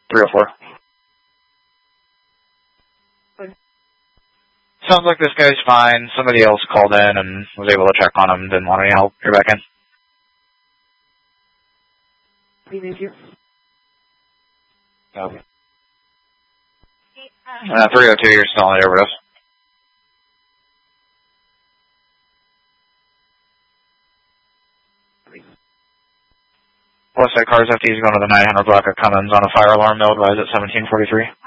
304. Sounds like this guy's fine. Somebody else called in and was able to check on him. Didn't want any help. You're back in. Thank you. Okay. 302, you're still on the overdose. Westside Cars FD is going to the 900 block of Cummins on a fire alarm. They'll advise at 1743.